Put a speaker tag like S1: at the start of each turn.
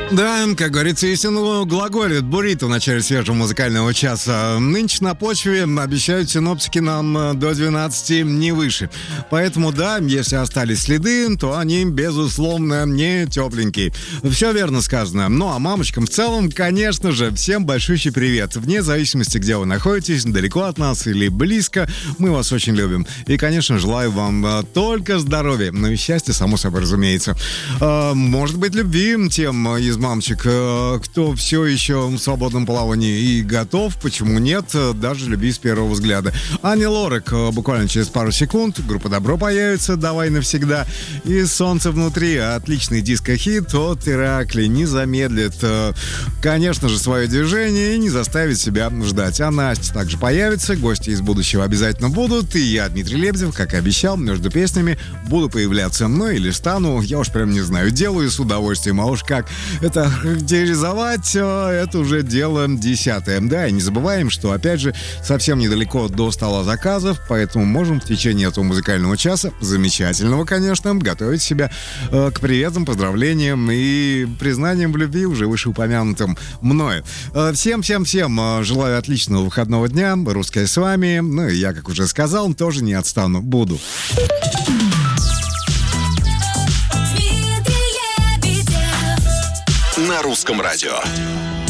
S1: Да, как говорится, истинно глаголит буррито в начале свежего музыкального часа. Нынче на почве обещают синоптики нам до 12, не выше. Поэтому, да, если остались следы, то они, безусловно, не тепленькие. Все верно сказано. Ну, а мамочкам в целом, конечно же, всем большущий привет. Вне зависимости, где вы находитесь, далеко от нас или близко, мы вас очень любим. И, конечно, желаю вам только здоровья, ну и счастья, само собой, разумеется. Может быть, любви тем из мамочек, кто все еще в свободном плавании и готов, почему нет, даже любви с первого взгляда. Ани Лорак буквально через пару секунд, группа «Добро» появится, «Давай навсегда», и «Солнце внутри», отличный диско-хит от Иракли, не замедлит, конечно же, свое движение и не заставит себя ждать. А Настя также появится, гости из будущего обязательно будут, и я, Дмитрий Лебедев, как и обещал, между песнями буду появляться, ну или стану, я уж прям не знаю, делаю с удовольствием, а уж как это характеризовать, это уже дело 10-е. Да, и не забываем, что, опять же, совсем недалеко до стола заказов, поэтому можем в течение этого музыкального часа, замечательного, конечно, готовить себя к приветам, поздравлениям и признаниям в любви, уже вышеупомянутым мною. Всем желаю отличного выходного дня, русская с вами, ну и я, как уже сказал, тоже не отстану, буду.
S2: На русском радио.